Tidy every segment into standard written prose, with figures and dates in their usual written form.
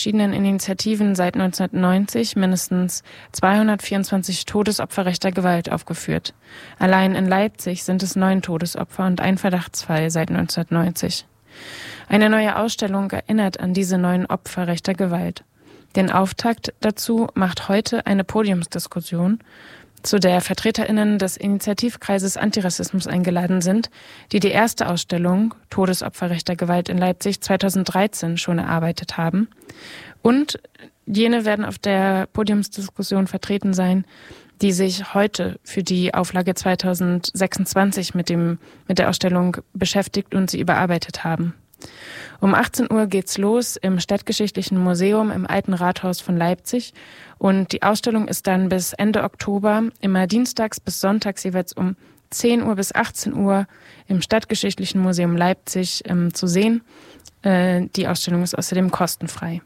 verschiedenen Initiativen seit 1990 mindestens 224 Todesopfer rechter Gewalt aufgeführt. Allein in Leipzig sind es 9 Todesopfer und ein Verdachtsfall seit 1990. Eine neue Ausstellung erinnert an diese 9 Opfer rechter Gewalt. Den Auftakt dazu macht heute eine Podiumsdiskussion, zu der VertreterInnen des Initiativkreises Antirassismus eingeladen sind, die die erste Ausstellung Todesopfer rechter Gewalt in Leipzig 2013 schon erarbeitet haben. Und jene werden auf der Podiumsdiskussion vertreten sein, die sich heute für die Auflage 2026 mit der Ausstellung beschäftigt und sie überarbeitet haben. Um 18 Uhr geht's los im Stadtgeschichtlichen Museum im Alten Rathaus von Leipzig und die Ausstellung ist dann bis Ende Oktober immer dienstags bis sonntags jeweils um 10 Uhr bis 18 Uhr im Stadtgeschichtlichen Museum Leipzig zu sehen. Die Ausstellung ist außerdem kostenfrei.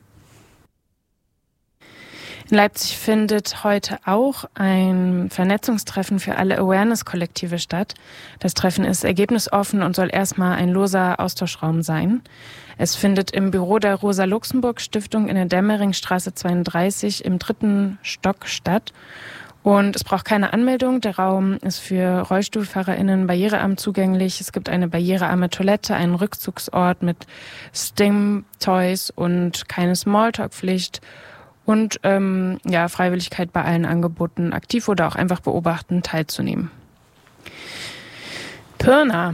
In Leipzig findet heute auch ein Vernetzungstreffen für alle Awareness-Kollektive statt. Das Treffen ist ergebnisoffen und soll erstmal ein loser Austauschraum sein. Es findet im Büro der Rosa-Luxemburg-Stiftung in der Dämmeringstraße 32 im 3. Stock statt. Und es braucht keine Anmeldung. Der Raum ist für RollstuhlfahrerInnen barrierearm zugänglich. Es gibt eine barrierearme Toilette, einen Rückzugsort mit Sting-Toys und keine Smalltalk-Pflicht. Und Freiwilligkeit bei allen Angeboten, aktiv oder auch einfach beobachten, teilzunehmen. Pirna.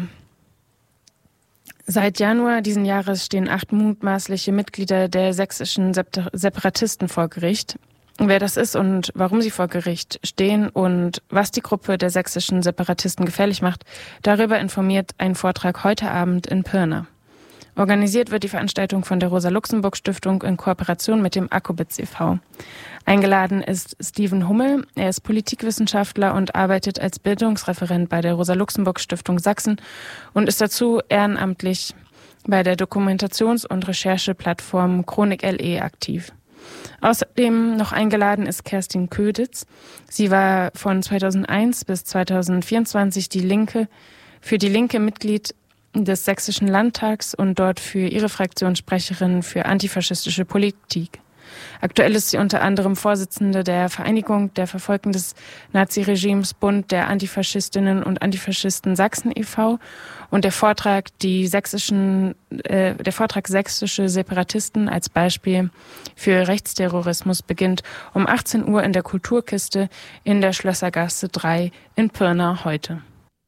Seit Januar diesen Jahres stehen 8 mutmaßliche Mitglieder der sächsischen Separatisten vor Gericht. Wer das ist und warum sie vor Gericht stehen und was die Gruppe der sächsischen Separatisten gefährlich macht, darüber informiert ein Vortrag heute Abend in Pirna. Organisiert wird die Veranstaltung von der Rosa-Luxemburg-Stiftung in Kooperation mit dem Akkubitz e.V. Eingeladen ist Steven Hummel. Er ist Politikwissenschaftler und arbeitet als Bildungsreferent bei der Rosa-Luxemburg-Stiftung Sachsen und ist dazu ehrenamtlich bei der Dokumentations- und Rechercheplattform Chronik LE aktiv. Außerdem noch eingeladen ist Kerstin Köditz. Sie war von 2001 bis 2024 für die Linke Mitglied des Sächsischen Landtags und dort für ihre Fraktion Sprecherin für antifaschistische Politik. Aktuell ist sie unter anderem Vorsitzende der Vereinigung der Verfolgten des Naziregimes Bund der Antifaschistinnen und Antifaschisten Sachsen e.V. und der Vortrag sächsische Separatisten als Beispiel für Rechtsterrorismus beginnt um 18 Uhr in der Kulturkiste in der Schlössergasse 3 in Pirna heute.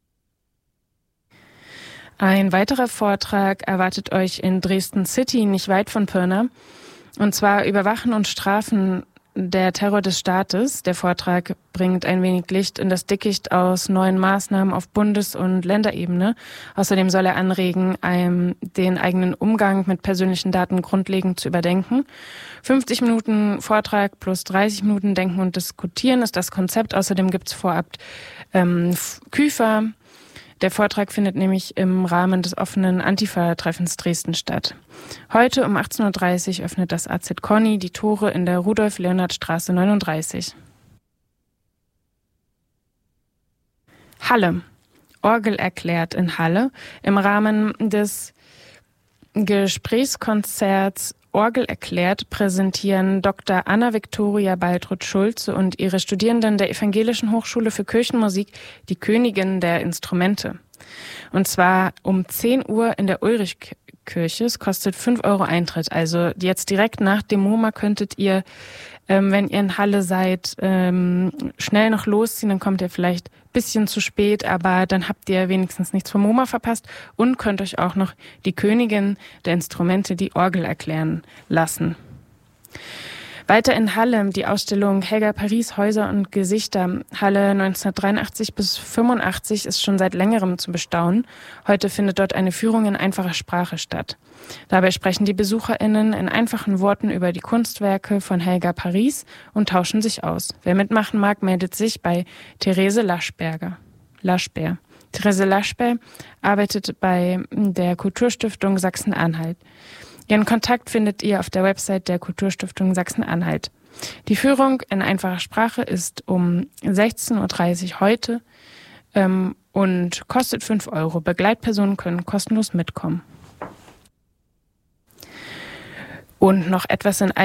Ein weiterer Vortrag erwartet euch in Dresden City, nicht weit von Pirna. Und zwar Überwachen und Strafen der Terror des Staates. Der Vortrag bringt ein wenig Licht in das Dickicht aus neuen Maßnahmen auf Bundes- und Länderebene. Außerdem soll er anregen, den eigenen Umgang mit persönlichen Daten grundlegend zu überdenken. 50 Minuten Vortrag plus 30 Minuten Denken und Diskutieren ist das Konzept. Außerdem gibt's vorab Küfer. Der Vortrag findet nämlich im Rahmen des offenen Antifa-Treffens Dresden statt. Heute um 18.30 Uhr öffnet das AZ Conny die Tore in der Rudolf-Leonhard-Straße 39. Halle. Orgel erklärt in Halle im Rahmen des Gesprächskonzerts Orgel erklärt präsentieren Dr. Anna-Viktoria Baltrud-Schulze und ihre Studierenden der Evangelischen Hochschule für Kirchenmusik die Königin der Instrumente. Und zwar um 10 Uhr in der Ulrichkirche. Es kostet 5 € Eintritt. Also jetzt direkt nach dem MoMA könntet ihr, wenn ihr in Halle seid, schnell noch losziehen. Dann kommt ihr vielleicht ein bisschen zu spät, aber dann habt ihr wenigstens nichts vom MoMA verpasst und könnt euch auch noch die Königin der Instrumente, die Orgel, erklären lassen. Weiter in Halle die Ausstellung Helga Paris Häuser und Gesichter. Halle 1983 bis 85 ist schon seit längerem zu bestaunen. Heute findet dort eine Führung in einfacher Sprache statt. Dabei sprechen die BesucherInnen in einfachen Worten über die Kunstwerke von Helga Paris und tauschen sich aus. Wer mitmachen mag, meldet sich bei Therese Laschberg. Therese Laschberg arbeitet bei der Kulturstiftung Sachsen-Anhalt. Ihren Kontakt findet ihr auf der Website der Kulturstiftung Sachsen-Anhalt. Die Führung in einfacher Sprache ist um 16.30 Uhr heute und kostet 5 €. Begleitpersonen können kostenlos mitkommen. Und noch etwas in